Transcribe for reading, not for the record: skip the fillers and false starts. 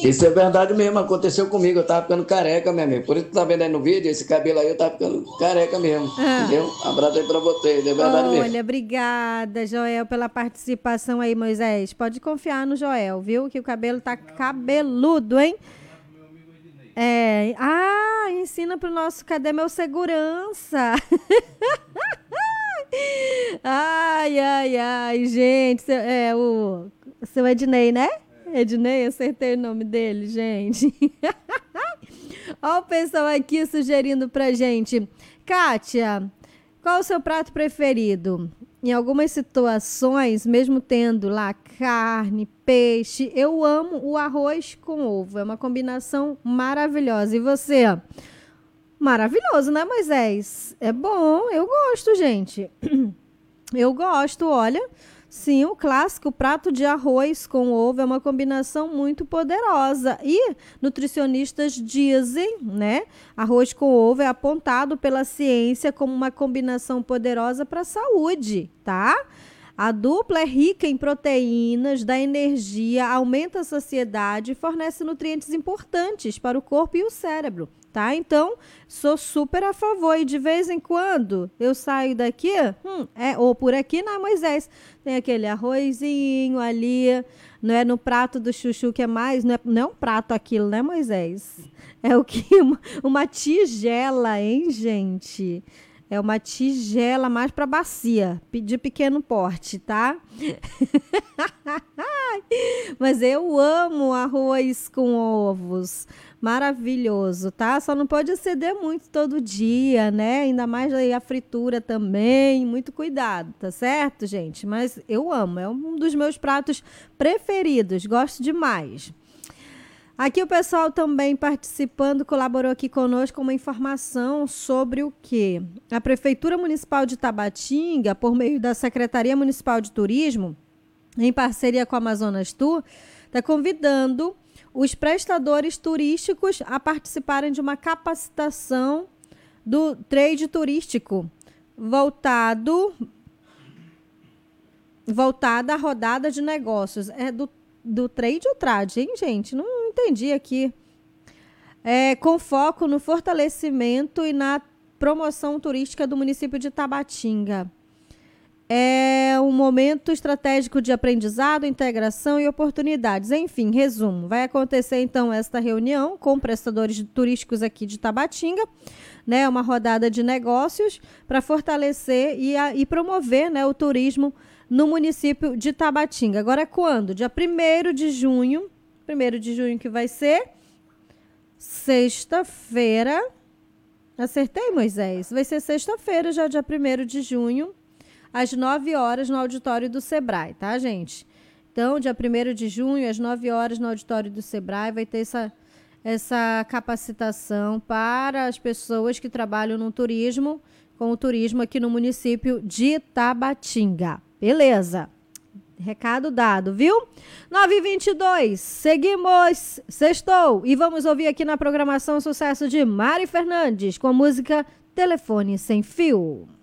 Isso é verdade mesmo, aconteceu comigo, eu tava ficando careca, meu amigo. Por isso que tu tá vendo aí no vídeo, esse cabelo aí, eu tava ficando careca mesmo, Ah, entendeu? Um abraço aí pra vocês, é verdade mesmo. olha, obrigada, Joel, pela participação aí, Moisés. Pode confiar no Joel, viu? Que o cabelo tá cabeludo, hein? Ensina pro nosso cadê meu segurança? Ai, ai, ai, gente. O seu Ednei, né? Ednei, acertei o nome dele, gente. Olha o pessoal aqui sugerindo pra gente. Kátia, qual o seu prato preferido? Em algumas situações, mesmo tendo lá carne, peixe, eu amo o arroz com ovo. É uma combinação maravilhosa. E você? Maravilhoso, né, Moisés? É bom, eu gosto, gente. Eu gosto, olha. Sim, o clássico prato de arroz com ovo é uma combinação muito poderosa. E nutricionistas dizem, né? Arroz com ovo é apontado pela ciência como uma combinação poderosa para a saúde, tá? A dupla é rica em proteínas, dá energia, aumenta a saciedade e fornece nutrientes importantes para o corpo e o cérebro. Tá? Então, sou super a favor. E de vez em quando eu saio daqui, ou por aqui, né, Moisés? Tem aquele arrozinho ali, não é no prato do chuchu que é mais, não é um prato aquilo, né, Moisés? É o que? Uma tigela, hein, gente? É uma tigela mais para bacia, de pequeno porte, tá? Mas eu amo arroz com ovos. Maravilhoso, tá? Só não pode exceder muito todo dia, né? Ainda mais aí a fritura também. Muito cuidado, tá certo, gente? Mas eu amo. É um dos meus pratos preferidos. Gosto demais. Aqui o pessoal também participando, colaborou aqui conosco com uma informação sobre o quê? A Prefeitura Municipal de Tabatinga, por meio da Secretaria Municipal de Turismo, em parceria com a Amazonas Tour, está convidando os prestadores turísticos a participarem de uma capacitação do trade turístico voltada à rodada de negócios. É do trade ou trade, hein, gente? Não entendi aqui. Com foco no fortalecimento e na promoção turística do município de Tabatinga. É um momento estratégico de aprendizado, integração e oportunidades. Enfim, resumo. Vai acontecer, então, esta reunião com prestadores turísticos aqui de Tabatinga, né? Uma rodada de negócios para fortalecer e promover, né, o turismo no município de Tabatinga. Agora é quando? Dia 1º de junho. 1º de junho que vai ser sexta-feira. Acertei, Moisés? Vai ser sexta-feira, já dia 1º de junho. Às 9 horas no auditório do Sebrae, tá, gente? Então, dia 1º de junho, às 9 horas no auditório do Sebrae, vai ter essa capacitação para as pessoas que trabalham no turismo, com o turismo aqui no município de Tabatinga. Beleza? Recado dado, viu? 9h22, seguimos, sextou, e vamos ouvir aqui na programação o sucesso de Mari Fernandes com a música Telefone Sem Fio.